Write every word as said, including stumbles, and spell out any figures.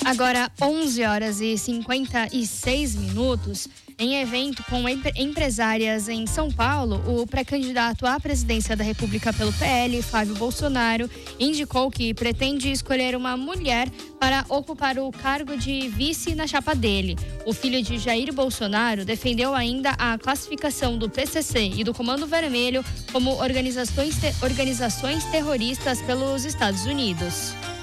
Agora, onze horas e cinquenta e seis minutos. Em evento com empresárias em São Paulo, o pré-candidato à presidência da República pelo P L, Flávio Bolsonaro, indicou que pretende escolher uma mulher para ocupar o cargo de vice na chapa dele. O filho de Jair Bolsonaro defendeu ainda a classificação do P C C e do Comando Vermelho como organizações, te- organizações terroristas pelos Estados Unidos.